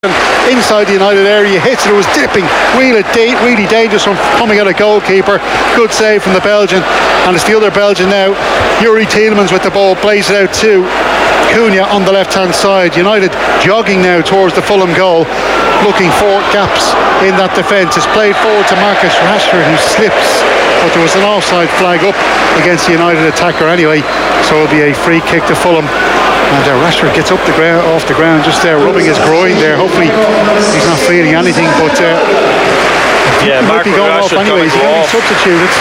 inside the United area, hits it. It was dipping, really dangerous from coming at a goalkeeper. Good save from the Belgian, and it's the other Belgian now. Yuri Tielemans with the ball, plays it out to Cunha on the left hand side. United jogging now towards the Fulham goal, looking for gaps in that defence. It's played forward to Marcus Rashford, who slips, but there was an offside flag up against the United attacker anyway, so it'll be a free kick to Fulham. And Rashford gets off the ground just there, rubbing his groin there. Hopefully he's not feeling anything, but yeah, he might be going off anyway. He's going to be substituted.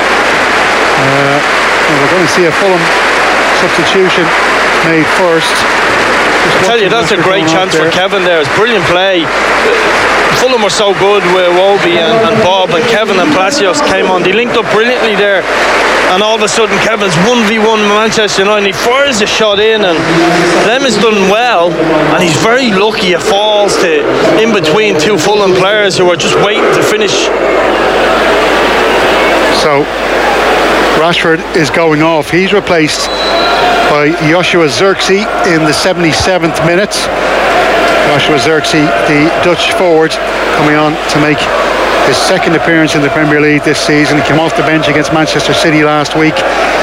We're going to see a Fulham substitution made first. I tell you, that's a great chance for Kevin there. It's brilliant play. Fulham were so good with Wobie and Bob, and Kevin and Palacios came on. They linked up brilliantly there, and all of a sudden Kevin's 1v1 Manchester United. He fires a shot in, and Lem has done well, and he's very lucky it falls to in between two Fulham players who are just waiting to finish. So Rashford is going off. He's replaced by Joshua Zirkzee in the 77th minute. Joshua Zirkzee, the Dutch forward, coming on to make his second appearance in the Premier League this season. He came off the bench against Manchester City last week.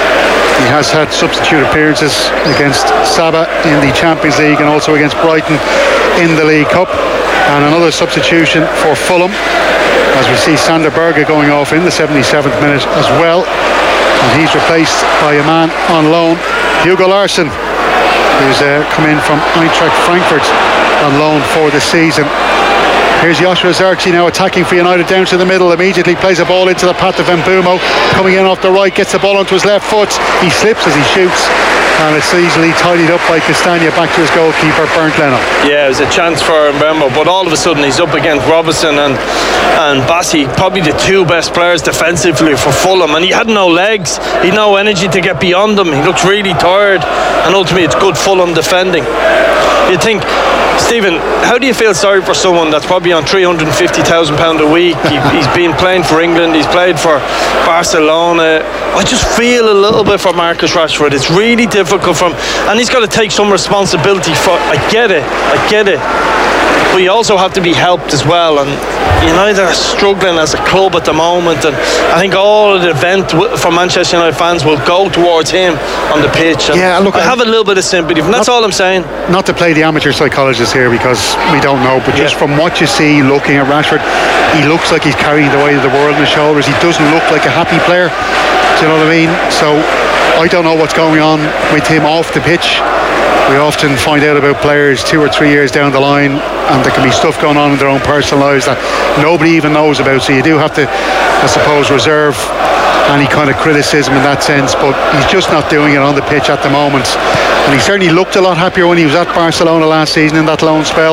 He has had substitute appearances against Saba in the Champions League and also against Brighton in the League Cup. And another substitution for Fulham, as we see Sander Berge going off in the 77th minute as well. And he's replaced by a man on loan, Hugo Larsson, who's come in from Eintracht Frankfurt on loan for the season. Here's Joshua Zirkzee now attacking for United, down to the middle, immediately plays a ball into the path of Mbeumo, coming in off the right, gets the ball onto his left foot. He slips as he shoots, and it's easily tidied up by Castagna, back to his goalkeeper Bernd Leno. Yeah, it was a chance for Mbeumo, but all of a sudden he's up against Robinson and Bassi, probably the two best players defensively for Fulham, and he had no legs, he had no energy to get beyond them. He looks really tired, and ultimately it's good Fulham defending. You think, Stephen, how do you feel sorry for someone that's probably on £350,000 a week? He's been playing for England, he's played for Barcelona. I just feel a little bit for Marcus Rashford. It's really difficult for him, and he's got to take some responsibility for. I get it, but you also have to be helped as well, and United are struggling as a club at the moment, and I think all of the event for Manchester United fans will go towards him on the pitch. And yeah, look, I have a little bit of sympathy, and that's all I'm saying. Not to play the amateur psychologist here, because we don't know, but just from what you see looking at Rashford, he looks like he's carrying the weight of the world on his shoulders. He doesn't look like a happy player. Do you know what I mean? So I don't know what's going on with him off the pitch. We often find out about players 2 or 3 years down the line, and there can be stuff going on in their own personal lives that nobody even knows about. So you do have to, I suppose, reserve any kind of criticism in that sense, but he's just not doing it on the pitch at the moment. And he certainly looked a lot happier when he was at Barcelona last season in that loan spell.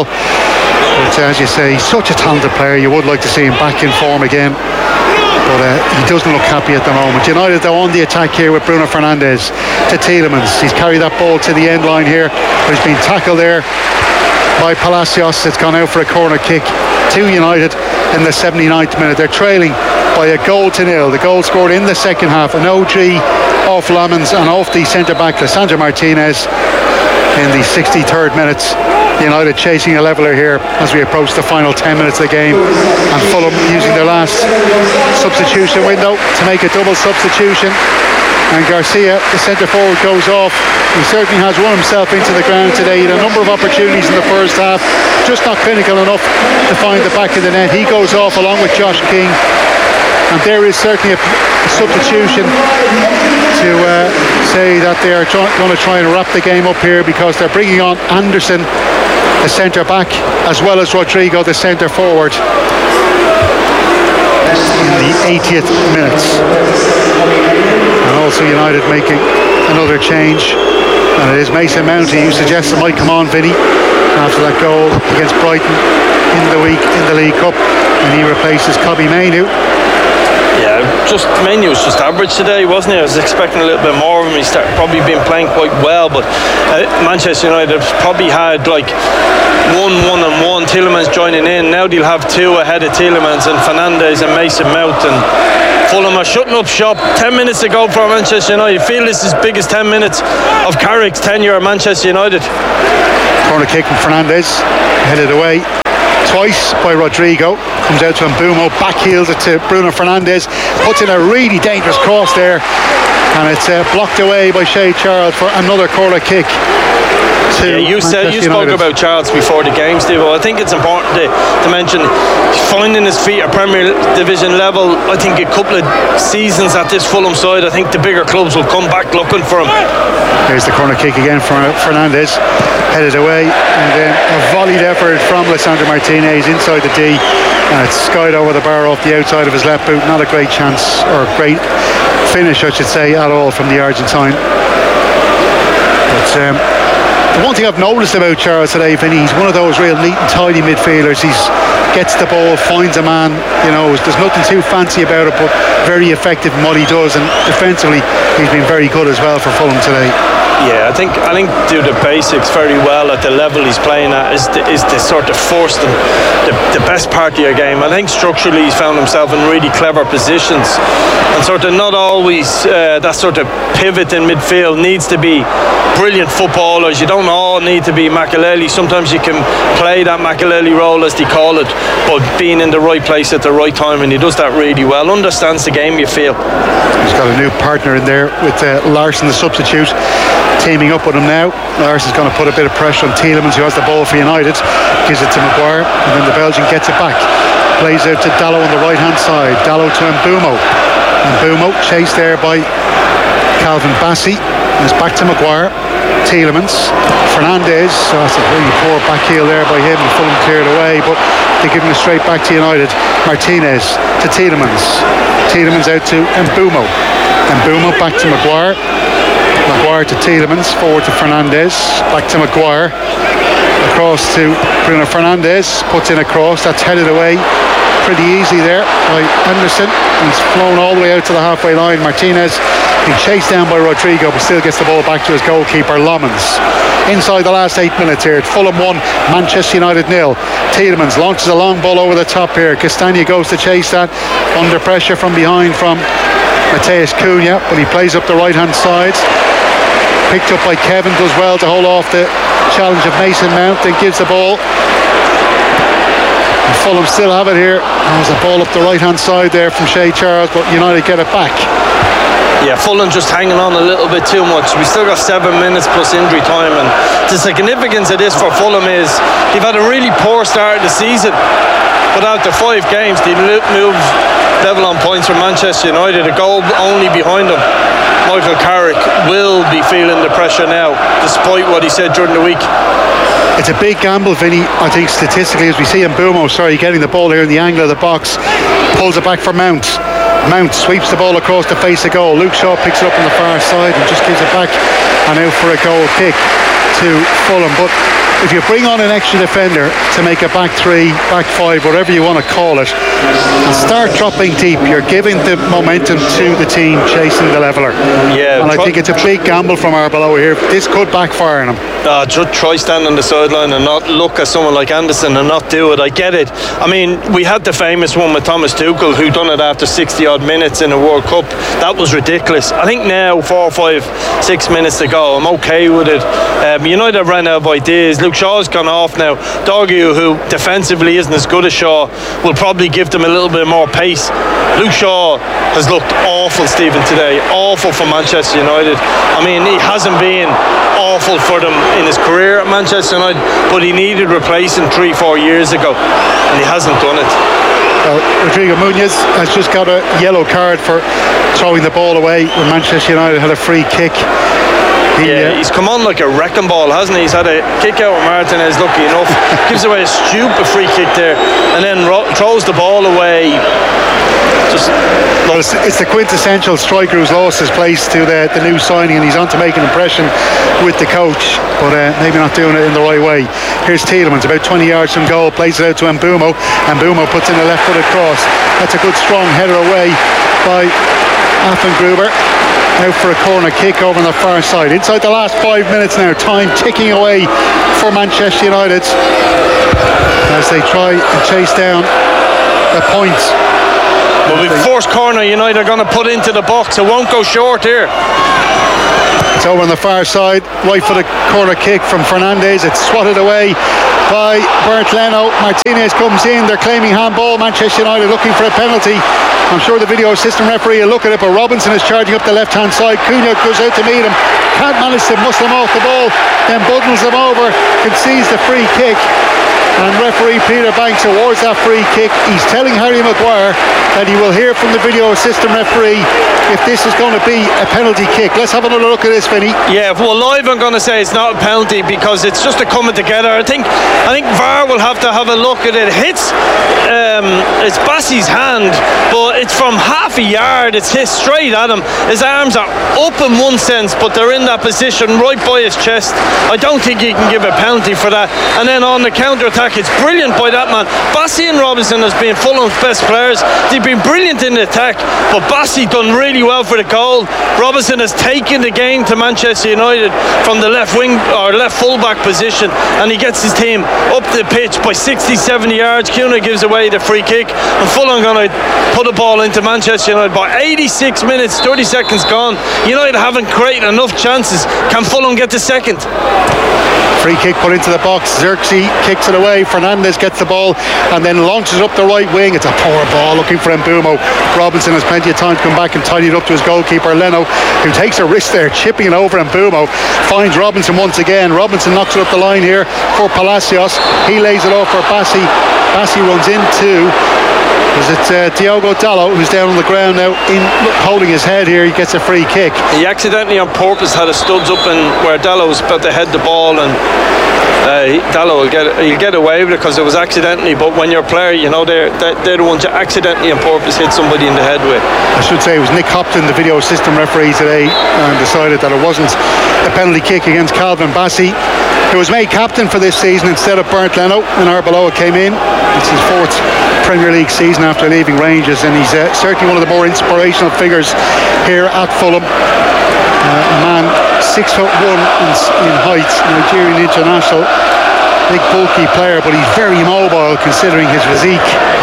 But as you say, he's such a talented player. You would like to see him back in form again, but he doesn't look happy at the moment. United, though, on the attack here with Bruno Fernandes to Tielemans. He's carried that ball to the end line here, but he's been tackled there by Palacios. It's gone out for a corner kick to United in the 79th minute. They're trailing by 1-0. The goal scored in the second half, an OG off Lamens and off the centre-back Lisandro Martinez in the 63rd minute. United chasing a leveller here as we approach the final 10 minutes of the game, and Fulham using their last substitution window to make a double substitution. And Garcia, the centre forward, goes off. He certainly has run himself into the ground today. He had a number of opportunities in the first half, just not clinical enough to find the back of the net. He goes off along with Josh King, and there is certainly a substitution to say that they are going to try and wrap the game up here, because they're bringing on Anderson, the centre back, as well as Rodrigo, the centre forward, in the 80th minute. And also United making another change, and it is Mason Mount, who suggests it might come on, Vinny, after that goal against Brighton in the week in the League Cup, and he replaces Kobbie Mainoo. Yeah, just Menu was just average today, wasn't he? I was expecting a little bit more of him. He's probably been playing quite well, but Manchester United probably had like 1-1-1. Tielemans joining in. Now they'll have 2 ahead of Tielemans and Fernandes and Mason Mount, and Fulham are shutting up shop. 10 minutes to go for Manchester United. I feel this is biggest 10 minutes of Carrick's tenure at Manchester United. Corner kick from Fernandes, headed away twice by Rodrigo, comes out to Mbeumo, backheels it to Bruno Fernandes, puts in a really dangerous cross there, and it's blocked away by Shea Charles for another corner kick. You spoke about Charles before the game, Steve. I think it's important to mention finding his feet at Premier Division level. I think a couple of seasons at this Fulham side, I think the bigger clubs will come back looking for him. There's the corner kick again from Fernandes, headed away, and then a volleyed effort from Lisandro Martinez inside the D, and it's skied over the bar off the outside of his left boot. Not a great chance, or great finish I should say, at all from the Argentine. But the one thing I've noticed about Charles today, Vinny, he's one of those real neat and tidy midfielders. He gets the ball, finds a man, there's nothing too fancy about it, but very effective in what he does, and defensively he's been very good as well for Fulham today. Yeah, I think do the basics very well at the level he's playing at is the sort of force the best part of your game. I think structurally he's found himself in really clever positions, and sort of not always that sort of pivot in midfield needs to be brilliant footballers. You don't all need to be Makelele. Sometimes you can play that Makelele role, as they call it, but being in the right place at the right time, and he does that really well. Understands the game, you feel. He's got a new partner in there with Larsson, the substitute, teaming up with him now. Larsson's going to put a bit of pressure on Tielemans, who has the ball for United, gives it to Maguire, and then the Belgian gets it back, plays out to Dalot on the right hand side. Dalot to Mbeumo, chased there by Calvin Bassey, and it's back to Maguire. Tielemans, Fernandes, that's a really poor back heel there by him, and Fulham cleared away, but they give him straight back to United. Martinez to Tielemans out to Mbeumo back to Maguire to Tielemans, forward to Fernandes, back to Maguire, across to Bruno Fernandes, puts in a cross that's headed away pretty easy there by Henderson, and it's flown all the way out to the halfway line. Martinez being chased down by Rodrigo, but still gets the ball back to his goalkeeper Lomans. Inside the last 8 minutes here, Fulham 1, Manchester United 0. Tielemans launches a long ball over the top here. Castagna goes to chase that, under pressure from behind from Mateus Cunha, but he plays up the right hand side. Picked up by Kevin, does well to hold off the challenge of Mason Mount, then gives the ball. And Fulham still have it here. There's a ball up the right hand side there from Shea Charles, but United get it back. Yeah, Fulham just hanging on a little bit too much. We still got 7 minutes plus injury time, and the significance of this for Fulham is they've had a really poor start of the season, but after 5 games they moved level on points from Manchester United, a goal only behind them. Michael Carrick will be feeling the pressure now, despite what he said during the week. It's a big gamble, Vinny, I think, statistically, as we see Mbeumo, getting the ball here in the angle of the box, pulls it back for Mount. Mount sweeps the ball across the face of goal. Luke Shaw picks it up on the far side and just gives it back and out for a goal kick to Fulham. But if you bring on an extra defender to make a back 3, back 5, whatever you want to call it, and start dropping deep, you're giving the momentum to the team chasing the leveller. Yeah, and I think it's a big gamble from Arbeloa here. This could backfire on him. Just try stand on the sideline and not look at someone like Anderson and not do it. I get it. I mean, we had the famous one with Thomas Tuchel, who done it after 60 odd minutes in a World Cup. That was ridiculous. I think now 4, 5, 6 minutes to go, I'm okay with it. United ran out of ideas. Luke Shaw's gone off now. Dogu, who defensively isn't as good as Shaw, will probably give them a little bit more pace. Luke Shaw has looked awful, Stephen, today. Awful for Manchester United. I mean, he hasn't been awful for them in his career at Manchester United, but he needed replacing 3-4 years ago, and he hasn't done it. Well, Rodrigo Muñoz has just got a yellow card for throwing the ball away when Manchester United had a free kick. He's come on like a wrecking ball, hasn't he? He's had a kick out with Martinez, lucky enough. Gives away a stupid free kick there, and then throws the ball away. It's the quintessential striker who's lost his place to the new signing, and he's on to make an impression with the coach, but maybe not doing it in the right way. Here's Tielemans, about 20 yards from goal, plays it out to Mbeumo. Mbeumo puts in a left-footed cross. That's a good strong header away by Affengruber. Out for a corner kick over on the far side. Inside the last 5 minutes now, time ticking away for Manchester United as they try and chase down the points. Well, with first corner United are going to put into the box. It won't go short here. It's over on the far side, right for the corner kick from Fernandez. It's swatted away by Bernd Leno. Martinez comes in, they're claiming handball. Manchester United looking for a penalty. I'm sure the video assistant referee will look at it, but Robinson is charging up the left hand side. Cunha goes out to meet him, can't manage to muscle him off the ball, then bundles him over, concedes the free kick, and referee Peter Banks awards that free kick. He's telling Harry Maguire that he will hear from the video assistant referee if this is going to be a penalty kick. Let's have another look at this, Vinny. Yeah, well, live I'm going to say it's not a penalty because it's just a coming together. I think VAR will have to have a look at it. It's Bassey's hand, but it's from half a yard. It's hit straight at him. His arms are up in one sense, but they're in that position right by his chest. I don't think he can give a penalty for that. And then on the counter attack, it's brilliant by that man. Bassey and Robinson has been Fulham's best players. They've been brilliant in the attack, but Bassey done really well for the goal. Robinson has taken the game to Manchester United from the left wing or left fullback position, and he gets his team up the pitch by 60-70 yards. Cunha gives away the free kick, and Fulham going to put a ball into Manchester United by 86 minutes, 30 seconds gone. United haven't created enough chances. Can Fulham get the second? Free kick put into the box. Xerxes kicks it away. Fernandez gets the ball and then launches up the right wing. It's a poor ball looking for Mbeumo. Robinson has plenty of time to come back and tidy it up to his goalkeeper Leno, who takes a risk there, chipping it over. Mbeumo finds Robinson once again. Robinson knocks it up the line here for Palacios. He lays it off for Bassey. Bassey runs into, is it Diogo Dalot, who's down on the ground now holding his head here. He gets a free kick. He accidentally on purpose had his studs up in where Dalot was about to head the ball, and Dalot will get away with it because it was accidentally. But when you're a player, you know they're the ones that accidentally on purpose hit somebody in the head with. I should say it was Nick Hopton, the video assistant referee today, and decided that it wasn't a penalty kick against Calvin Bassey, who was made captain for this season instead of Bernd Leno when Arbeloa came in. It's his fourth Premier League season after leaving Rangers, and he's certainly one of the more inspirational figures here at Fulham. A man 6'1" in height, Nigerian international, big bulky player, but he's very mobile considering his physique.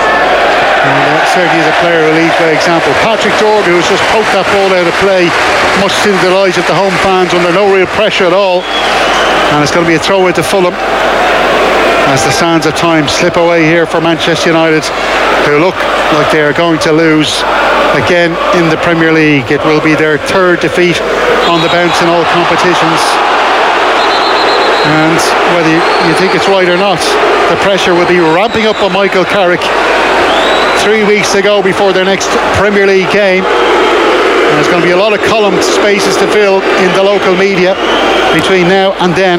And certainly is a player who leads by example. Patrick Dorgu has just poked that ball out of play, much to the delight of the home fans, under no real pressure at all. And it's going to be a throw into Fulham as the sands of time slip away here for Manchester United, who look like they are going to lose again in the Premier League. It will be their third defeat on the bounce in all competitions. And whether you think it's right or not, the pressure will be ramping up on Michael Carrick 3 weeks to go before their next Premier League game. And there's going to be a lot of column spaces to fill in the local media between now and then.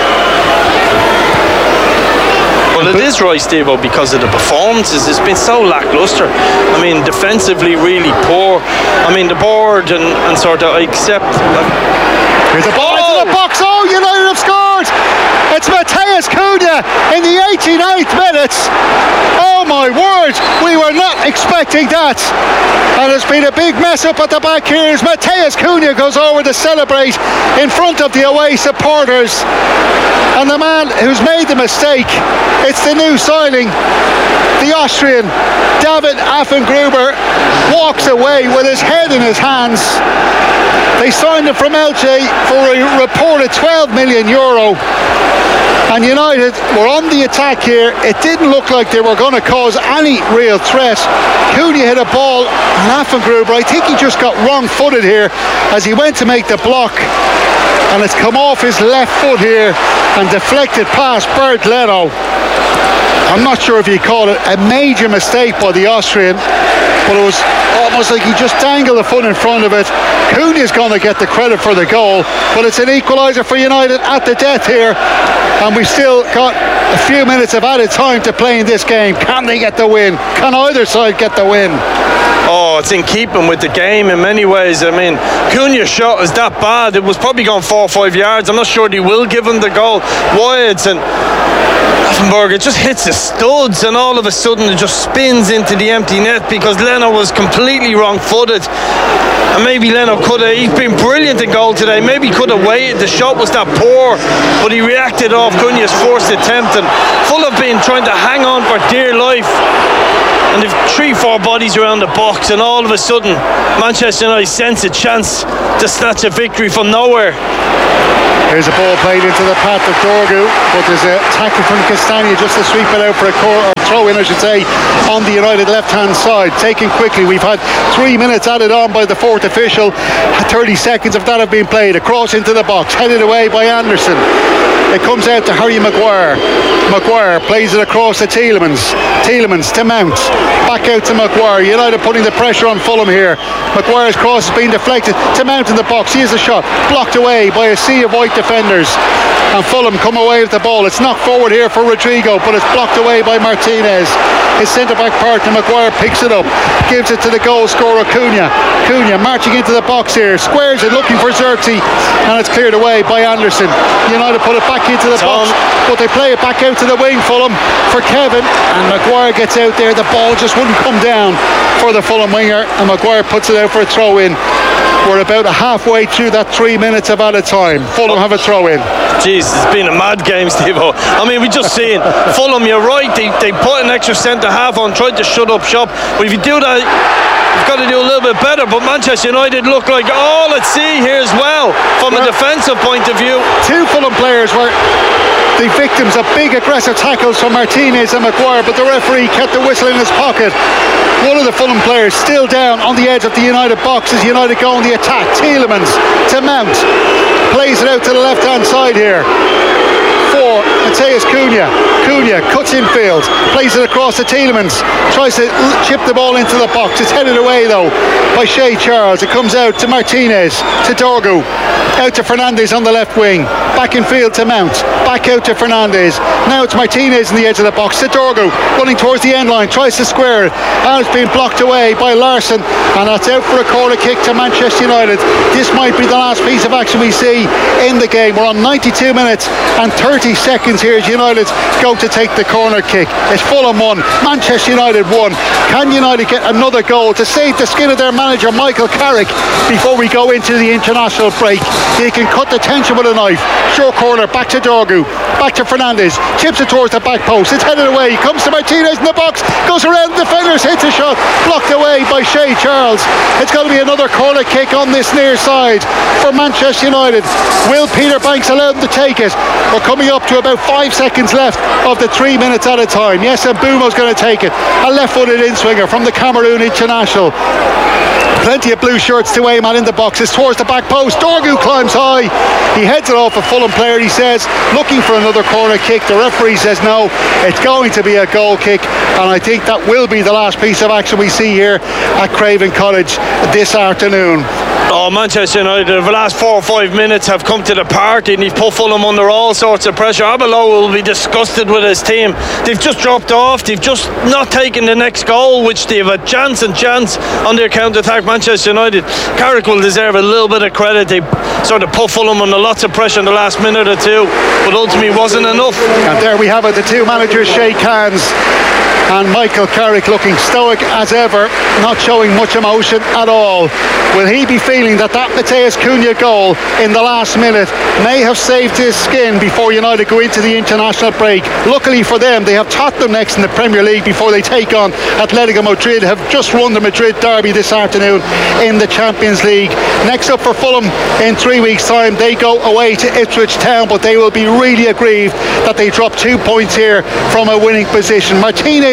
Well, it is right, Steve-O, because of the performances. It's been so lacklustre. I mean, defensively really poor. I mean, the board and sort of accept. Here's a ball into the box. Oh, United have scored. It's Matheus Cunha in the 89th minute. Oh my word, we were not expecting that. And it's been a big mess up at the back here as Matheus Cunha goes over to celebrate in front of the away supporters. And the man who's made the mistake, it's the new signing, the Austrian David Affengruber, walks away with his head in his hands. They signed him from Elche for a reported €12 million. And United were on the attack here. It didn't look like they were going to cause any real threat. Cunha hit a ball, and Affengruber, I think he just got wrong-footed here as he went to make the block, and it's come off his left foot here and deflected past Bernd Leno. I'm not sure if you call it a major mistake by the Austrian, but it was almost like he just dangled the foot in front of it. Cunha's going to get the credit for the goal, but it's an equaliser for United at the death here. and we've still got a few minutes of added time to play in this game. Can they get the win? Can either side get the win? Oh, it's in keeping with the game in many ways. I mean, Cunha's shot is that bad. It was probably gone 4 or 5 yards. I'm not sure they will give him the goal. Wides, and Effenberg just hits the studs, and all of a sudden it just spins into the empty net because Leno was completely wrong-footed. And maybe Leno could have, he's been brilliant in goal today, maybe could have waited. The shot was that poor, but he reacted off Cunha's first attempt, and Fulham been trying to hang on for dear life. And they've 3-4 bodies around the box, and all of a sudden Manchester United sense a chance to snatch a victory from nowhere. Here's a ball played into the path of Dorgu, but there's a tackle from Castagna just to sweep it out for a throw in, I should say, on the United left-hand side. Taken quickly. We've had 3 minutes added on by the fourth official. 30 seconds of that have been played. Across into the box, headed away by Anderson. It comes out to Harry Maguire. Maguire plays it across to Tielemans. Tielemans to Mount. Back out to Maguire. United putting the pressure on Fulham here. Maguire's cross has been deflected to Mount in the box. He has a shot. Blocked away by a sea of white defenders. And Fulham come away with the ball. It's knocked forward here for Rodrigo, but it's blocked away by Martinez. His centre-back partner Maguire picks it up. Gives it to the goal scorer Cunha. Cunha marching into the box here. Squares it, looking for Xerxes. And it's cleared away by Anderson. United put it back into the box, but they play it back out to the wing, Fulham, for Kevin, and Maguire gets out there. The ball just wouldn't come down for the Fulham winger, and Maguire puts it out for a throw in. We're about halfway through that 3 minutes of added time. Fulham have a throw in. Jeez, it's been a mad game, Steve-O. I mean, we just seen Fulham, you're right, they put an extra centre half on, tried to shut up shop, but if you do that, you've got to do a little bit better. But Manchester United look like all at sea here as well from a defensive point of view. Two Fulham players were the victims of big aggressive tackles from Martinez and Maguire, but the referee kept the whistle in his pocket. One of the Fulham players still down on the edge of the United box as United go on the attack. Tielemans to Mount, plays it out to the left hand side here for Matheus Cunha. Cunha cuts infield, plays it across to Tielemans, tries to chip the ball into the box. It's headed away though by Shea Charles. It comes out to Martinez, to Dorgu, out to Fernandes on the left wing, back in field to Mount, back out to Fernandes. Now it's Martinez in the edge of the box to Dorgu, running towards the end line, tries to square it, and it's been blocked away by Larsson, and that's out for a corner kick to Manchester United. This might be the last piece of action we see in the game. We're on 92 minutes and 30 seconds here as United go to take the corner kick. It's Fulham 1, Manchester United 1. Can United get another goal to save the skin of their manager Michael Carrick before we go into the international break? He can cut the tension with a knife. Short corner, back to Dorgu, back to Fernandes, chips it towards the back post. It's headed away, comes to Martinez in the box, goes around the defenders, hits a shot, blocked away by Shea Charles. It's going to be another corner kick on this near side for Manchester United. Will Peter Banks allow them to take it? We're coming up to about 5 seconds left of the 3 minutes at a time. Yes, and Mbumo's going to take it. A left-footed in-swinger from the Cameroon international. Plenty of blue shirts to aim at in the box. It's towards the back post. Dorgu climbs high. He heads it off a Fulham player, he says, looking for another corner kick. The referee says no, it's going to be a goal kick, and I think that will be the last piece of action we see here at Craven Cottage this afternoon. Oh, Manchester United, the last 4 or 5 minutes have come to the party, and he's put Fulham under all sorts of pressure. Arbeloa will be disgusted with his team. They've just dropped off. They've just not taken the next goal, which they have a chance on their counter-attack. Manchester United, Carrick will deserve a little bit of credit. They sort of put Fulham under lots of pressure in the last minute or two, but ultimately wasn't enough. And there we have it, the two managers shake hands, and Michael Carrick looking stoic as ever, not showing much emotion at all. Will he be feeling that Matheus Cunha goal in the last minute may have saved his skin before United go into the international break? Luckily for them, they have Tottenham next in the Premier League before they take on Atletico Madrid, have just won the Madrid derby this afternoon in the Champions League. Next up for Fulham in 3 weeks' time, they go away to Ipswich Town, but they will be really aggrieved that they dropped 2 points here from a winning position. Martinez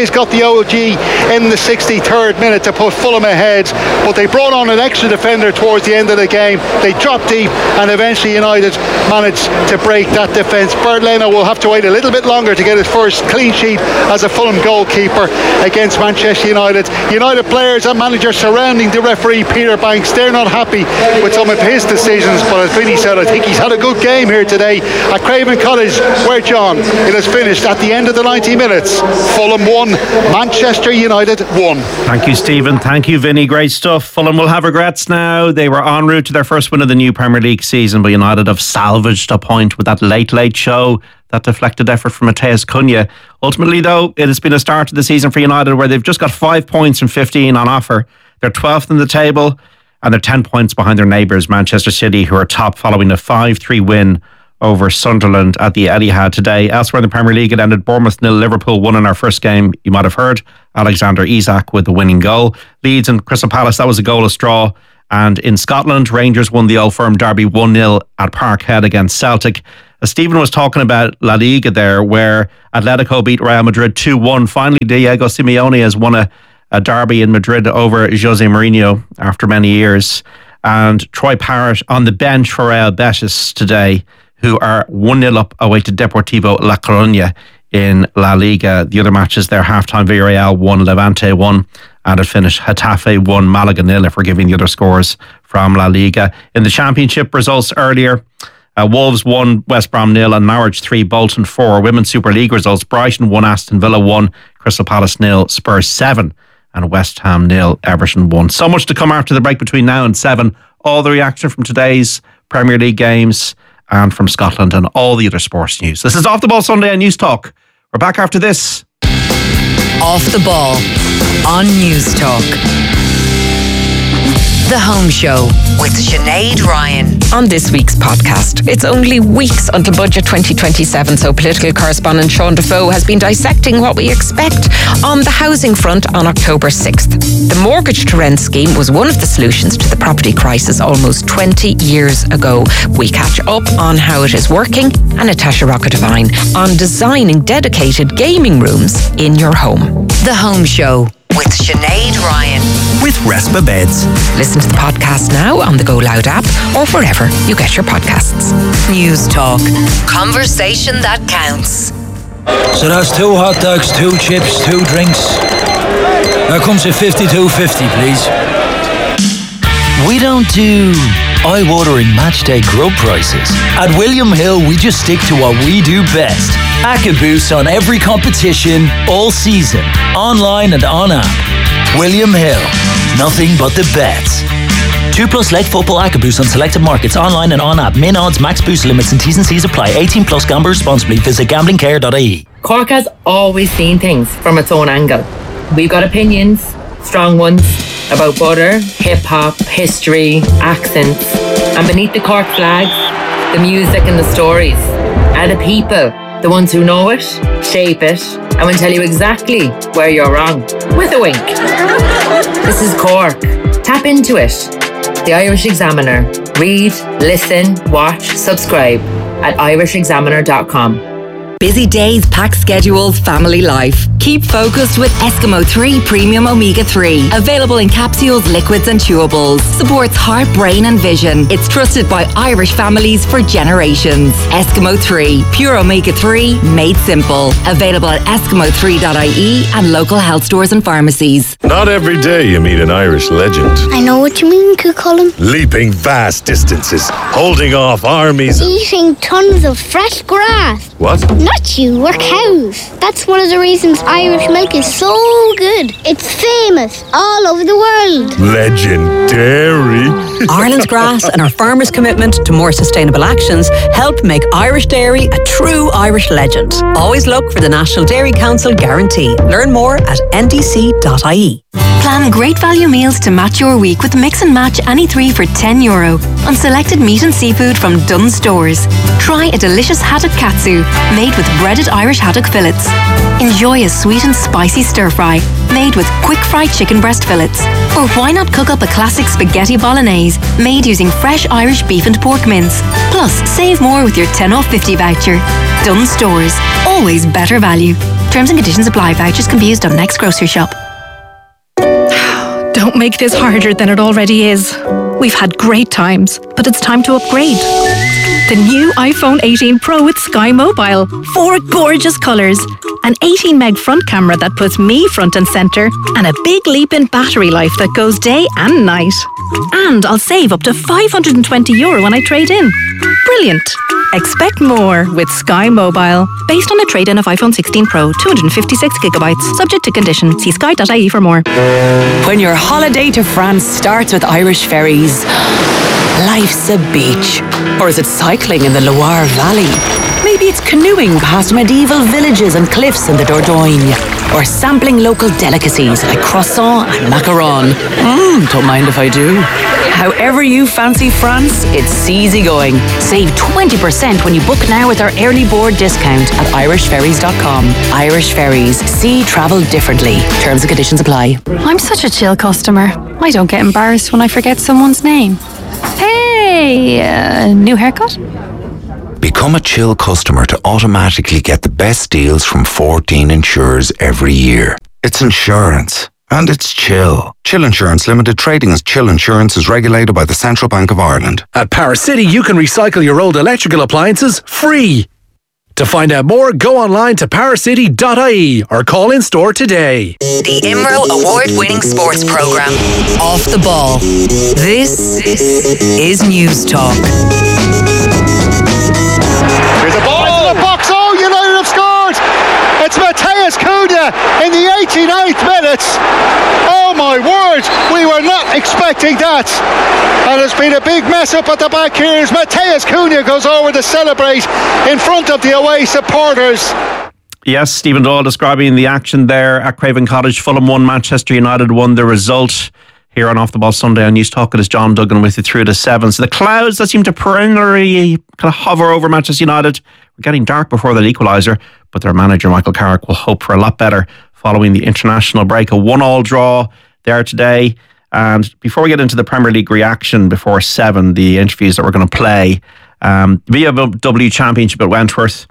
Hayes got the OG in the 63rd minute to put Fulham ahead, but they brought on an extra defender towards the end of the game. They dropped deep, and eventually United managed to break that defence. Bernd Leno will have to wait a little bit longer to get his first clean sheet as a Fulham goalkeeper against Manchester United. United players and managers surrounding the referee Peter Banks, they're not happy with some of his decisions, but as Vinny said, I think he's had a good game here today at Craven Cottage, where, John, it has finished at the end of the 90 minutes. Fulham 1, Manchester United 1. Thank you, Stephen. Thank you, Vinny. Great stuff. Fulham will have regrets now. They were en route to their first win of the new Premier League season, but United have salvaged a point with that late show, that deflected effort from Matheus Cunha. Ultimately, though, it has been a start to the season for United where they've just got 5 points from 15 on offer. They're 12th in the table, and they're 10 points behind their neighbours, Manchester City, who are top following a 5-3 win over Sunderland at the Etihad today. Elsewhere in the Premier League, it ended Bournemouth 0, Liverpool 1 in our first game. You might have heard Alexander Isak with the winning goal. Leeds and Crystal Palace, that was a goalless draw. And in Scotland, Rangers won the Old Firm derby 1-0 at Parkhead against Celtic. As Stephen was talking about La Liga there, where Atletico beat Real Madrid 2-1. Finally, Diego Simeone has won a derby in Madrid over Jose Mourinho after many years. And Troy Parrott on the bench for Real Betis today, who are 1-0 up away to Deportivo La Coruña in La Liga. The other matches there, half-time Villarreal 1, Levante 1, and it finished Getafe 1, Malaga 0, if we're giving the other scores from La Liga. In the Championship results earlier, Wolves 1, West Brom 0, and Norwich 3, Bolton 4. Women's Super League results, Brighton 1, Aston Villa 1, Crystal Palace 0, Spurs 7, and West Ham 0, Everton 1. So much to come after the break between now and 7. All the reaction from today's Premier League games and from Scotland and all the other sports news. This is Off the Ball Sunday on News Talk. We're back after this. Off the Ball on News Talk. The Home Show with Sinead Ryan. On this week's podcast, it's only weeks until Budget 2027, so political correspondent Sean Defoe has been dissecting what we expect on the housing front on October 6th. The mortgage to rent scheme was one of the solutions to the property crisis almost 20 years ago. We catch up on how it is working, and Natasha Rockett-Devine on designing dedicated gaming rooms in your home. The Home Show with Sinead Ryan. With Respa Beds. Listen to the podcast now on the Go Loud app or wherever you get your podcasts. News Talk. Conversation that counts. So that's 2 hot dogs, 2 chips, 2 drinks. That comes at $52.50, please. We don't do eye-watering matchday grub prices. At William Hill, we just stick to what we do best. AccaBoost on every competition, all season, online and on app. William Hill, nothing but the bets. 2+ leg football AccaBoost on selected markets, online and on app. Min odds, max boost limits and T's and C's apply. 18+, gamble responsibly. Visit gamblingcare.ie. Cork has always seen things from its own angle. We've got opinions, strong ones, about butter, hip-hop, history, accents. And beneath the Cork flags, the music and the stories. And the people, the ones who know it, shape it, and will tell you exactly where you're wrong, with a wink. This is Cork. Tap into it. The Irish Examiner. Read, listen, watch, subscribe at irishexaminer.com. Busy days, packed schedules, family life. Keep focused with Eskimo 3 Premium Omega 3. Available in capsules, liquids and chewables. Supports heart, brain and vision. It's trusted by Irish families for generations. Eskimo 3. Pure Omega 3 made simple. Available at Eskimo3.ie and local health stores and pharmacies. Not every day you meet an Irish legend. I know what you mean, Cucullin. Leaping vast distances, holding off armies. Eating tons of fresh grass. What? Not you, we're cows. That's one of the reasons Irish milk is so good. It's famous all over the world. Legendary. Ireland's grass and our farmers' commitment to more sustainable actions help make Irish dairy a true Irish legend. Always look for the National Dairy Council guarantee. Learn more at ndc.ie. Plan great value meals to match your week with Mix and Match any 3 for €10 on selected meat and seafood from Dunnes Stores. Try a delicious haddock katsu made with breaded Irish haddock fillets. Enjoy a sweet and spicy stir fry made with quick fried chicken breast fillets. Or why not cook up a classic spaghetti bolognese, made using fresh Irish beef and pork mince. Plus, save more with your 10 off 50 voucher. Dunnes Stores, always better value. Terms and conditions apply. Vouchers can be used on next grocery shop. Don't make this harder than it already is. We've had great times, but it's time to upgrade. The new iPhone 18 Pro with Sky Mobile. 4 gorgeous colours. An 18 meg front camera that puts me front and centre. And a big leap in battery life that goes day and night. And I'll save up to €520 when I trade in. Brilliant. Expect more with Sky Mobile. Based on a trade-in of iPhone 16 Pro, 256GB. Subject to condition. See sky.ie for more. When your holiday to France starts with Irish ferries, life's a beach. Or is it cycling in the Loire Valley? Maybe it's canoeing past medieval villages and cliffs in the Dordogne. Or sampling local delicacies like croissant and macaron. Don't mind if I do. However you fancy France, it's easygoing. Save 20% when you book now with our early board discount at irishferries.com. Irish Ferries. See travel differently. Terms and conditions apply. I'm such a chill customer. I don't get embarrassed when I forget someone's name. Hey, new haircut? Become a Chill customer to automatically get the best deals from 14 insurers every year. It's insurance. And it's Chill. Chill Insurance Limited, trading as Chill Insurance, is regulated by the Central Bank of Ireland. At Power City, you can recycle your old electrical appliances free. To find out more, go online to powercity.ie or call in store today. The IMRO award-winning sports programme, Off the Ball. This is News Talk. Here's a ball into the box. Oh, United have scored. It's Matheus Cunha in the 89th minute. Oh my word, we were not expecting that. And it's been a big mess up at the back here as Matheus Cunha goes over to celebrate in front of the away supporters. Yes, Stephen Doyle describing the action there at Craven Cottage. Fulham 1, Manchester United 1. The result here on Off the Ball Sunday on News Talk. It is John Duggan with you through to 7. So the clouds that seem to perennially kind of hover over Manchester United were getting dark before that equaliser, but their manager Michael Carrick will hope for a lot better following the international break. A 1-1 draw there today. And before we get into the Premier League reaction before 7, the interviews that we're going to play, VFW Championship at Wentworth,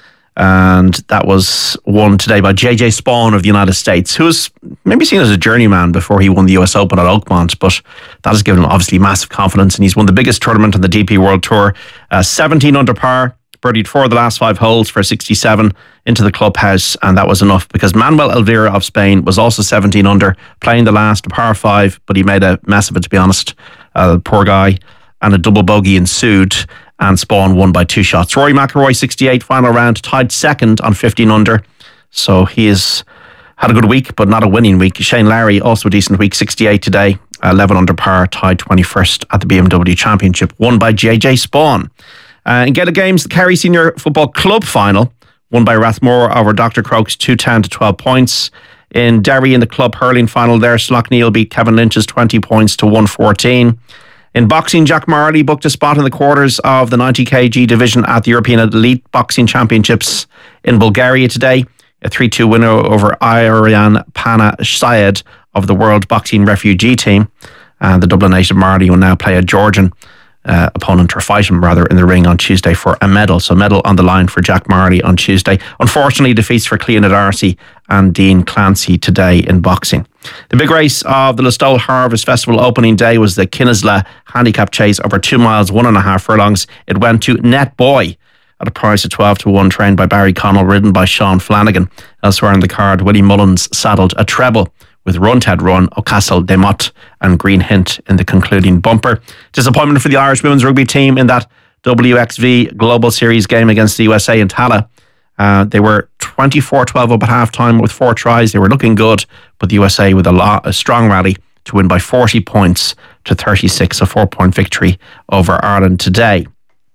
and that was won today by JJ Spawn of the United States, who was maybe seen as a journeyman before he won the US Open at Oakmont, but that has given him obviously massive confidence, and he's won the biggest tournament on the DP World Tour. 17 under par, birdied 4 of the last 5 holes for 67 into the clubhouse, and that was enough because Manuel Elvira of Spain was also 17 under, playing the last par 5, but he made a mess of it, to be honest. Poor guy. And a double bogey ensued, and Spawn won by 2 shots. Rory McIlroy, 68, final round, tied second on 15 under. So he has had a good week, but not a winning week. Shane Lowry, also a decent week, 68 today, 11 under par, tied 21st at the BMW Championship, won by JJ Spawn. In Gaelic Games, the Kerry Senior Football Club final, won by Rathmore over Dr. Crokes, 210 to 12 points. In Derry, in the club hurling final there, Slough beat Kevin Lynch's 20 points to 114. In boxing, Jack Marley booked a spot in the quarters of the 90 kg division at the European Elite Boxing Championships in Bulgaria today. A 3-2 winner over Aryan Pana Syed of the World Boxing Refugee Team. And the Dublin native Marley will now play a Georgian opponent, or fight him rather, in the ring on Tuesday for a medal. So medal on the line for Jack Marley on Tuesday. Unfortunately, defeats for Cleona Darcy and Dean Clancy today in boxing. The big race of the Listowel Harvest Festival opening day was the Kinnesla handicap chase over 2 miles, 1.5 furlongs. It went to Net Boy at a price of 12 to 1, trained by Barry Connell, ridden by Sean Flanagan. Elsewhere in the card, Willie Mullins saddled a treble with Run Ted Run, O'Castle de Mott and Green Hint in the concluding bumper. Disappointment for the Irish women's rugby team in that WXV Global Series game against the USA in Tala. They were 24-12 up at halftime with 4 tries. They were looking good, but the USA with a strong rally to win by 40 points to 36, a 4-point victory over Ireland today.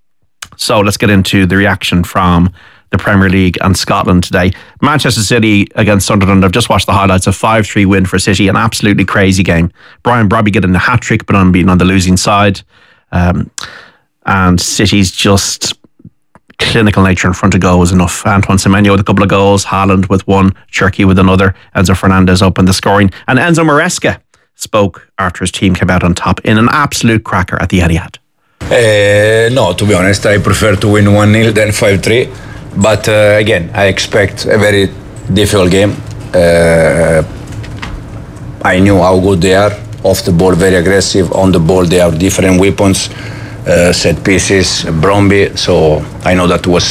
So let's get into the reaction from the Premier League and Scotland today. Manchester City against Sunderland. I've just watched the highlights. A 5-3 win for City. An absolutely crazy game. Brian Brobby getting a hat-trick, but being on the losing side. And City's just clinical nature in front of goal was enough. Antoine Semenyo with a couple of goals, Haaland with one, Cherki with another, Enzo Fernandez opened the scoring, and Enzo Maresca spoke after his team came out on top in an absolute cracker at the Etihad. No, to be honest, I prefer to win 1-0 than 5-3. But again, I expect a very difficult game. I knew how good they are. Off the ball, very aggressive. On the ball, they have different weapons, set pieces, Bromby. So I know that was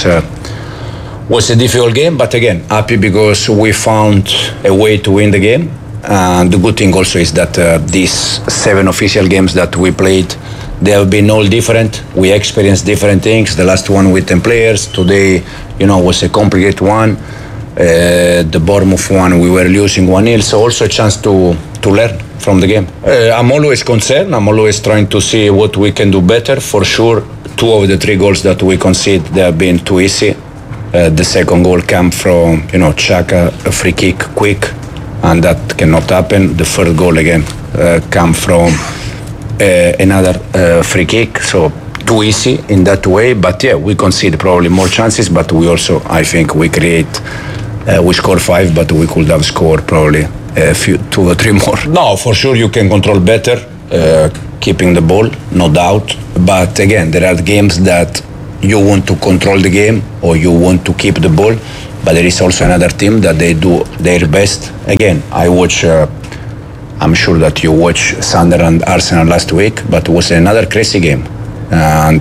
a difficult game. But again, happy because we found a way to win the game. And the good thing also is that these 7 official games that we played, they have been all different. We experienced different things. The last one with 10 players. Today, was a complicated one. The Bournemouth one, we were losing 1-0. So also a chance to learn from the game. I'm always concerned. I'm always trying to see what we can do better. For sure, 2 of the 3 goals that we concede, they have been too easy. The second goal came from, Xhaka, a free kick, quick, and that cannot happen. The third goal again came from another free kick, so too easy in that way. But yeah, we concede probably more chances, but we also, I think, we score 5, but we could have scored probably a few, 2 or 3 more. No, for sure you can control better, keeping the ball, no doubt. But again, there are games that you want to control the game or you want to keep the ball, but there is also another team that they do their best. Again, I watch. I'm sure that you watched Sunderland Arsenal last week, but it was another crazy game, and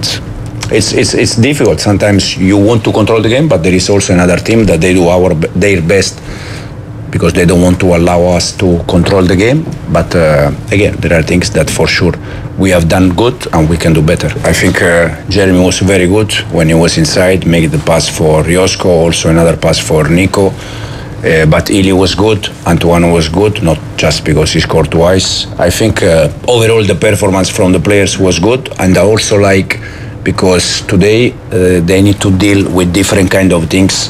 it's difficult. Sometimes you want to control the game, but there is also another team that they do their best because they don't want to allow us to control the game. But again, there are things that for sure we have done good and we can do better. I think Jeremy was very good when he was inside, making the pass for Riosko, also another pass for Nico. But Ili was good, Antoine was good, not just because he scored twice. I think overall the performance from the players was good, and I also like because today they need to deal with different kind of things,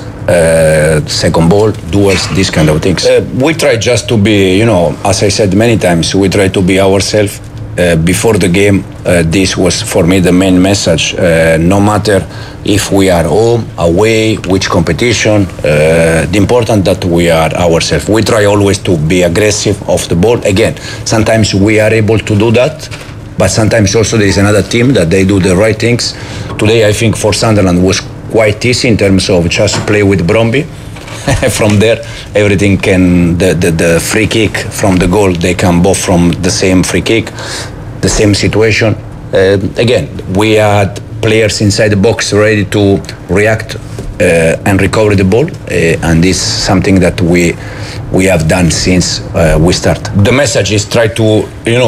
second ball, duels, these kind of things. We try just to be, as I said many times, we try to be ourselves. Before the game, this was for me the main message. No matter if we are home, away, which competition, the important that we are ourselves. We try always to be aggressive off the ball. Again, sometimes we are able to do that, but sometimes also there is another team that they do the right things. Today, I think for Sunderland was quite easy in terms of just play with Bromby. From there, everything can, the free kick from the goal, they come both from the same free kick, the same situation. Again, we had players inside the box ready to react and recover the ball, and this is something that we have done since we started. The message is try to,